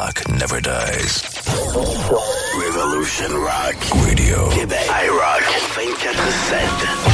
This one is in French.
rock never dies. Revolution Rock Radio. Québec. iRock 24/7.